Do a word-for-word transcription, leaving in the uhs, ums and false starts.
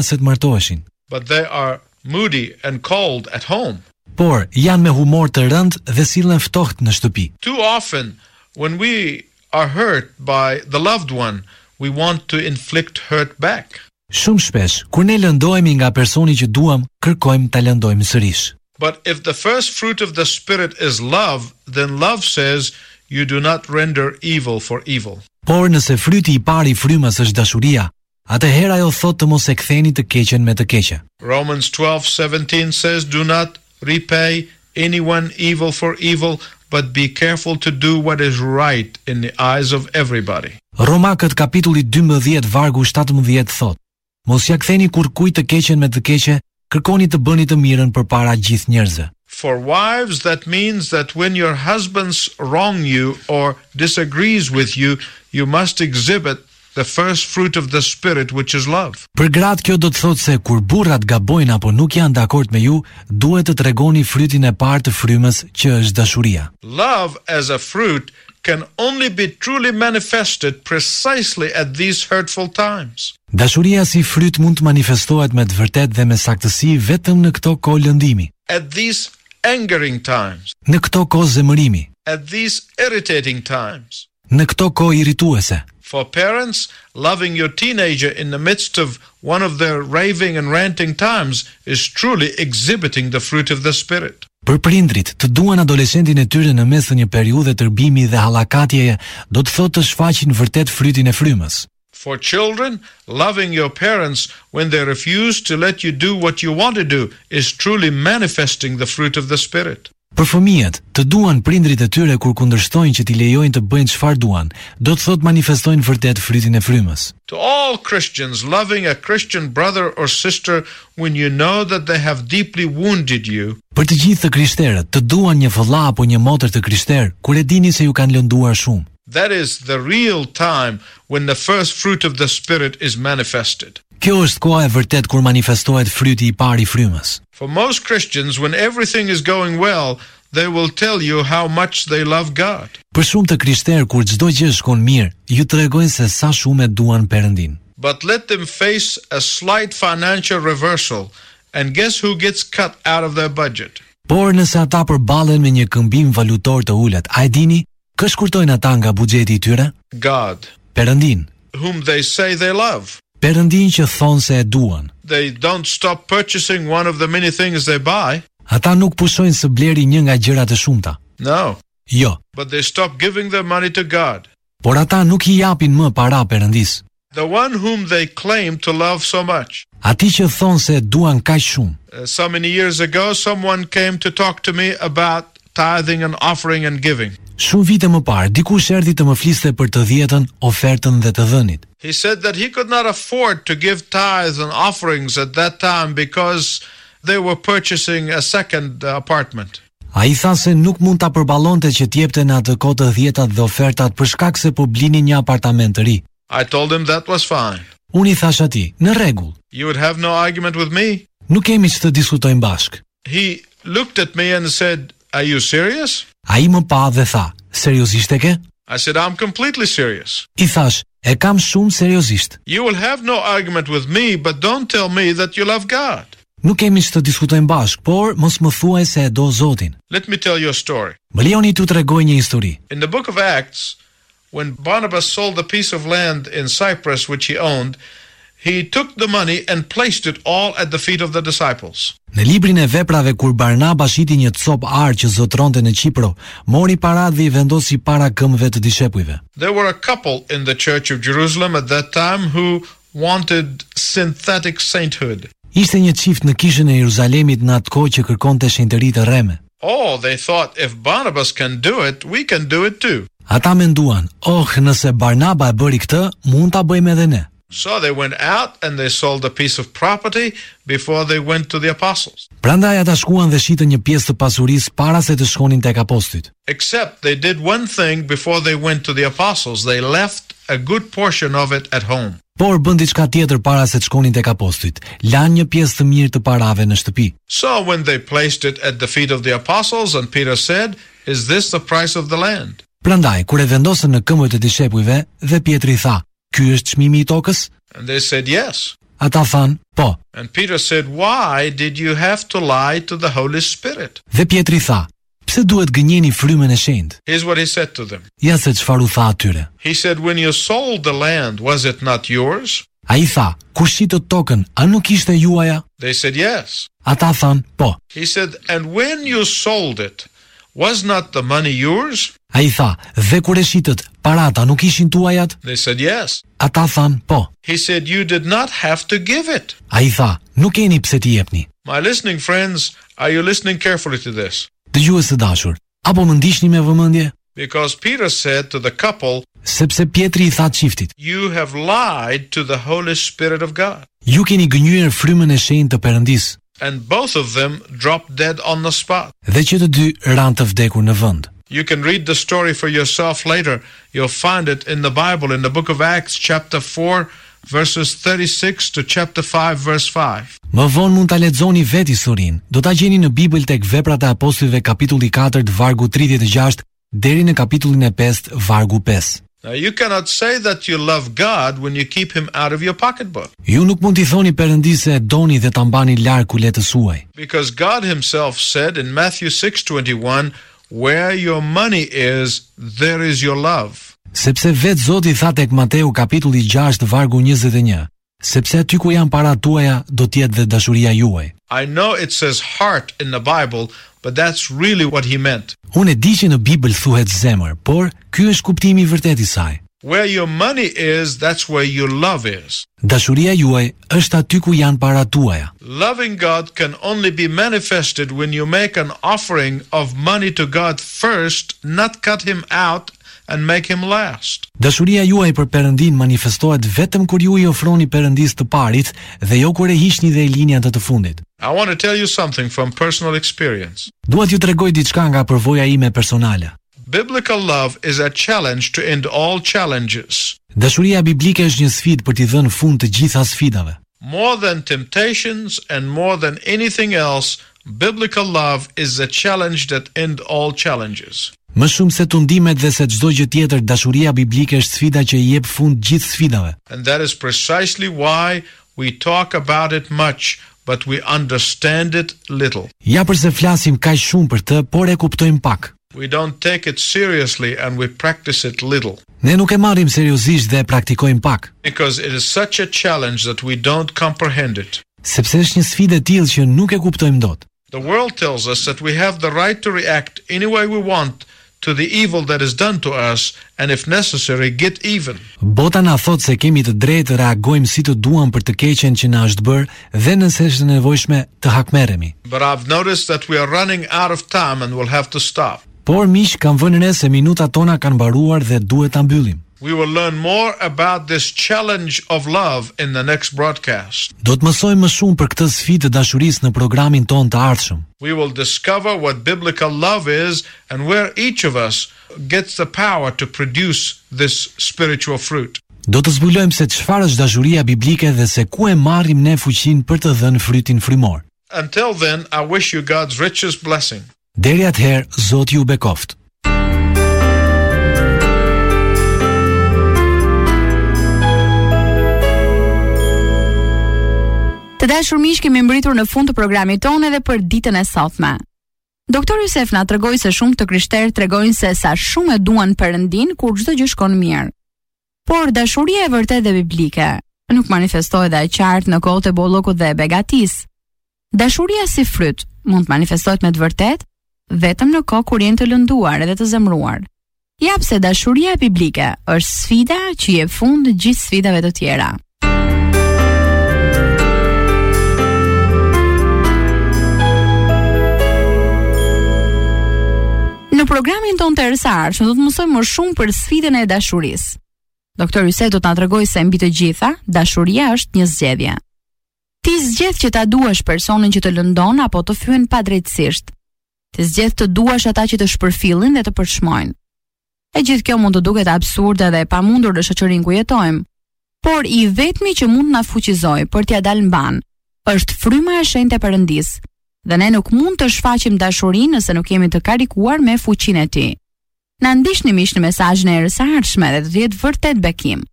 para se të martoheshin. But they are moody and cold at home. Por janë me humor të rënd dhe sillen ftohtë në shtëpi. Too often, when we are hurt by the loved one, we want to inflict hurt back. Shumë shpesh, kur ne lëndohemi nga personi që duam, kërkojmë ta lëndojmë sërish. But if the first fruit of the Spirit is love, then love says, you do not render evil for evil. Por nëse fryti i parë i frymës është dashuria, atëherë ajo thotë të mos e ktheni të keqen me të keqe. Romans twelve seventeen says, do not repay anyone evil for evil, but be careful to do what is right in the eyes of everybody. Romakët kapitulli dymbëdhjetë vargu shtatëmbëdhjetë thotë, mos ja ktheni kurkujt të keqen me të keqe, kërkoni të bëni të mirën përpara gjithë njerëzve. For wives, that means that when your husbands wrong you or disagrees with you, you must exhibit the first fruit of the Spirit, which is love. Për gratë kjo do të thotë se kur burrat gabojnë apo nuk janë dakord me ju, duhet të tregoni frytin e parë të frymës, që është dashuria. Love as a fruit can only be truly manifested precisely at these hurtful times. Dashuria si fryt mund të manifestohet me të vërtetë dhe me saktësi vetëm në këto kohë lëndimi. At these angering times. Në këto kohë zemërimi. At these irritating times. Në këto kohë irrituese. For parents, loving your teenager in the midst of one of their raving and ranting times is truly exhibiting the fruit of the Spirit. Për prindrit, të duan adoleshentin e tyre në mes të një periudhe tërbimi dhe hallakatjeje, do të thotë të shfaqin vërtet frytin e frymës. For children, loving your parents when they refuse to let you do what you want to do is truly manifesting the fruit of the Spirit. Për fëmijët, të duan prindrit e tyre kur kundërshtojnë që t'i lejojnë të bëjnë çfarë duan, do të thotë manifestojnë vërtet frytin e frymës. To all Christians, loving a Christian brother or sister when you know that they have deeply wounded you. Për të gjithë të krishterët, të duan një vëlla apo një motër të krishter, kur e dini se ju kanë lënduar shumë. That is the real time when the first fruit of the Spirit is manifested. Kjo është koha e vërtet kur manifestohet fryti i parë i frymës. For most Christians, when everything is going well, they will tell you how much they love God. Për shumë të krishterë, kur çdo gjë shkon mirë, ju tregojnë se sa shumë e duan Perëndin. But let them face a slight financial reversal, and guess who gets cut out of their budget? Por nëse ata përballen me një këmbim valutor të ulët, a e dini, kë shkurtojnë ata nga buxheti i tyre? God. Perëndin. Whom they say they love. Perëndin që thonë se e duan. They don't stop purchasing one of the many things they buy. Ata nuk pushojnë së bleri një nga gjërat e shumta. No. Jo. But they stop giving their money to God. Por ata nuk i japin më para Perëndis. The one whom they claim to love so much. Ati që thonë se e duan kaq shumë. Uh, so many years ago, someone came to talk to me about tithing and offering and giving. Shumë vite më parë, dikush erdhi të më fliste për të dhjetën, ofertën dhe të dhënit. He said that he could not afford to give tithes and offerings at that time because they were purchasing a second apartment. A i tha se nuk mund ta përballonte që t'jepte në atë kohë të dhjetat dhe ofertat për shkak se po blinin një apartament të ri. I told him that was fine. Unë i thash atij, në rregull. You would have no argument with me. Nuk kemi që të diskutojmë bashk. He looked at me and said, "Are you serious?" A i më pa dhe tha, seriozisht e ke? I said, "I'm completely serious." I thash, e kam shumë seriozisht. You will have no argument with me, but don't tell me that you love God. Nuk kemi që të diskutojmë bashk, por mos më thuaj se e do Zotin. Let me tell you a story. Më lejoni t'ju tregoj një histori. In the book of Acts, when Barnabas sold the piece of land in Cyprus which he owned, he took the money and placed it all at the feet of the disciples. Në librin e veprave kur Barnaba shiti një copë ar që zotronte në Qipro, mori paratë dhe i vendosi para këmbëve të dishepujve. There were a couple in the church of Jerusalem at that time who wanted synthetic sainthood. Ishte një çift në kishën e Jeruzalemit në atë kohë që kërkonte shenjtëri të rreme. Oh, they thought if Barnabas can do it, we can do it too. Ata menduan, oh, nëse Barnaba e bëri këtë, mund ta bëjmë edhe ne. So they went out and they sold a piece of property before they went to the apostles. Prandaj ata shkuan dhe shitën një pjesë të pasurisë para se të shkonin tek apostujt. Except they did one thing before they went to the apostles. They left a good portion of it at home. Por bën diçka tjetër para se të shkonin tek apostujt. Lanë një pjesë të mirë të parave në shtëpi. So when they placed it at the feet of the apostles and Peter said, "Is this the price of the land?" Prandaj kur e vendosën në këmbët e dishepujve dhe Pietri tha, "Ky është çmimi i tokës?" And they said, "Yes." Ata thanë, po. And Peter said, "Why did you have to lie to the Holy Spirit?" Dhe Pietri tha, pse duhet gënjeni frymën e shenjtë? Here's what he said to them. Ja se çfarë u tha atyre. He said, "When you sold the land, was it not yours?" Ai tha, kur shitët tokën, a nuk ishte juaja? They said, "Yes." Ata thanë, po. He said, "And when you sold it, was not the money yours?" Ai tha, dhe kur e shitët, parata nuk ishin tuajat? They said, "Yes." Ata thanë, po. He said, "You did not have to give it." Ai tha, nuk keni pse t'i jepni. My listening friends, are you listening carefully to this? Dëgjues të dashur, apo më ndiqni me vëmendje? Because Peter said to the couple, Sepse Pietri i tha çiftit, "You have lied to the Holy Spirit of God." ju keni gënjur frymën e shenjtë të Perëndisë. And both of them dropped dead on the spot. Dhe që të dy ranë të vdekur në vend. You can read the story for yourself later. You'll find it in the Bible, in the book of Acts, chapter four, verses thirty-six to chapter five, verse five. Më vonë mund ta lexoni vetë historinë. Do ta gjeni në Bibël tek Veprat e Apostujve kapitulli katër vargu tridhjetë e gjashtë deri në kapitullin e pesë vargu pesë. Now, you cannot say that you love God when you keep him out of your pocketbook. Ju nuk mund t'i thoni Perëndisë se e doni dhe ta mbani larg kuletës suaj. Because God himself said in Matthew six twenty-one, "Where your money is, there is your love." Sepse vetë Zoti tha tek Mateu kapitulli gjashtë vargu njëzet e një, sepse aty ku janë paratë tuaja, do t'jetë dhe dashuria juaj. I know it says heart in the Bible, but that's really what he meant. Unë e di që në Bibël thuhet zemër, por ky është kuptimi i vërtetë i saj. Where your money is, that's where your love is. Dashuria juaj është aty ku janë paratë tuaja. Loving God can only be manifested when you make an offering of money to God first, not cut him out and make him last. Dashuria juaj për Perëndin manifestohet vetëm kur ju i ofroni Perëndisë të parit dhe jo kur e hiqni dhe e lini atë të fundit. I want to tell you something from personal experience. Dua t'ju tregoj diçka nga përvoja ime personale. Biblical love is a challenge to end all challenges. Dashuria biblike është një sfidë për t'i dhënë fund të gjitha sfidave. More than temptations and more than anything else, biblical love is a challenge that end all challenges. Më shumë se tundimet dhe se çdo gjë tjetër, dashuria biblike është sfida që i jep fund gjithë sfidave. And that is precisely why we talk about it much, but we understand it little. Ja përse flasim kaq shumë për të, por e kuptojmë pak. We don't take it seriously and we practice it little. Ne nuk e marrim seriozisht dhe e praktikojmë pak. Because it is such a challenge that we don't comprehend it. Sepse është një sfidë e tillë që nuk e kuptojmë dot. The world tells us that we have the right to react any way we want to the evil that is done to us, and if necessary, get even. Bota na thot se kemi të drejtë të reagojmë si të duam për të keqen që na është bërë dhe nëse është e nevojshme të hakmerremi. But I've noticed that we are running out of time and we'll have to stop. Por miq, kam vënë re se minutat tona kanë mbaruar dhe duhet ta mbyllim. We will learn more about this challenge of love in the next broadcast. Do të mësojmë më shumë për këtë sfidë të dashurisë në programin ton të ardhshëm. We will discover what biblical love is and where each of us gets the power to produce this spiritual fruit. Do të zbulojmë se çfarë është dashuria biblike dhe se ku e marrim ne fuqinë për të dhënë frytin frymor. Until then, I wish you God's richest blessing. Deri atëherë, Zoti ju bekoft. Të dashur miq, kemi mbritur në fund të programit tonë edhe për ditën e sotme. Doktor Yusef na tregoi se shumë të krishterë tregojnë se sa shumë e duan Perëndin kur çdo gjë shkon mirë. Por dashuria e vërtetë dhe biblike nuk manifestohet dhe e qartë në kohët e bollokut dhe e begatisë. Dashuria si fryt mund të manifestohet me të vërtetë vetëm në kohë kur jeni të lënduar edhe të zemruar. Jap se dashuria biblike është sfida që jep fund gjithë sfidave të tjera. Në programin ton të erësarshëm do të mësojmë më shumë për sfidën e dashurisë. Doktor Yusef do të na tregojë se mbi të gjitha, dashuria është një zgjedhje. Ti zgjedh që ta duash personin që të lëndon apo të fyen padrejtësisht. Ti zgjedh të duash ata që të shpërfillin dhe të përçmojnë. E gjithë kjo mund të duket absurde dhe e pamundur në shoqërinë ku jetojmë, por i vetmi që mund na fuqizojë për t'ia dalë mban është fryma e shenjtë e Perëndisë. Dhe ne nuk mund të shfaqim dashurinë nëse nuk jemi të karikuar me fuqinë e tij. Na ndiqni miq në mesazhin e erës së ardhshme dhe do të jetë vërtet bekim.